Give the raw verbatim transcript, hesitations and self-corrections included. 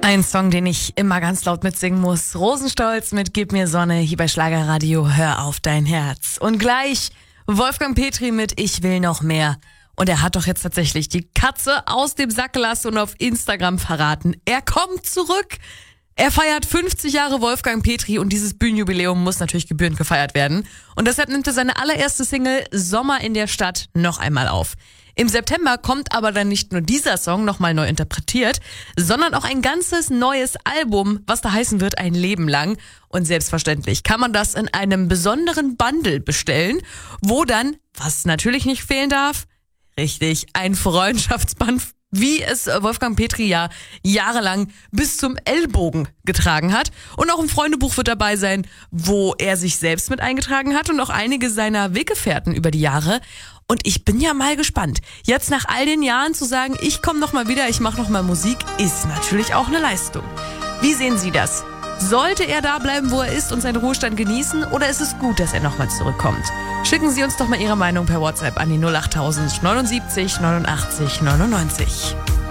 Ein Song, den ich immer ganz laut mitsingen muss. Rosenstolz mit Gib mir Sonne hier bei Schlagerradio. Hör auf dein Herz. Und gleich Wolfgang Petri mit Ich will noch mehr. Und er hat doch jetzt tatsächlich die Katze aus dem Sack gelassen und auf Instagram verraten. Er kommt zurück. Er feiert fünfzig Jahre Wolfgang Petri und dieses Bühnenjubiläum muss natürlich gebührend gefeiert werden. Und deshalb nimmt er seine allererste Single Sommer in der Stadt noch einmal auf. Im September kommt aber dann nicht nur dieser Song nochmal neu interpretiert, sondern auch ein ganzes neues Album, was da heißen wird Ein Leben lang. Und selbstverständlich kann man das in einem besonderen Bundle bestellen, wo dann, was natürlich nicht fehlen darf, richtig, ein Freundschaftsband, wie es Wolfgang Petri ja jahrelang bis zum Ellbogen getragen hat. Und auch ein Freundebuch wird dabei sein, wo er sich selbst mit eingetragen hat und auch einige seiner Weggefährten über die Jahre. Und ich bin ja mal gespannt. Jetzt nach all den Jahren zu sagen, ich komme noch mal wieder, ich mache noch mal Musik, ist natürlich auch eine Leistung. Wie sehen Sie das? Sollte er da bleiben, wo er ist und seinen Ruhestand genießen, oder ist es gut, dass er nochmal zurückkommt? Schicken Sie uns doch mal Ihre Meinung per WhatsApp an die null acht null null neunundsiebzig neunundachtzig neunundneunzig.